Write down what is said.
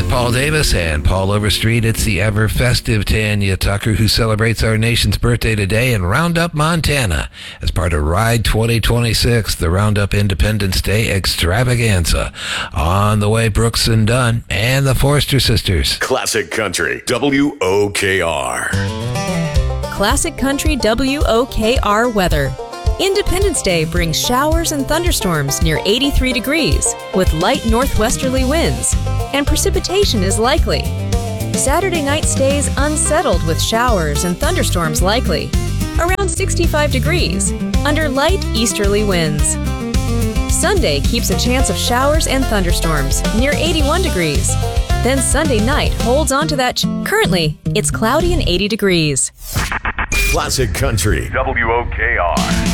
With Paul Davis and Paul Overstreet, it's the ever festive Tanya Tucker, who celebrates our nation's birthday today in Roundup, Montana, as part of Ride 2026, the Roundup Independence Day Extravaganza. On the way, Brooks and Dunn and the Forster Sisters. Classic Country, WOKR. Classic Country WOKR weather. Independence Day brings showers and thunderstorms near 83 degrees with light northwesterly winds, and precipitation is likely. Saturday night stays unsettled with showers and thunderstorms likely, around 65 degrees, under light easterly winds. Sunday keeps a chance of showers and thunderstorms near 81 degrees. Then Sunday night holds on to that. Currently, it's cloudy and 80 degrees. Classic Country, WOKR.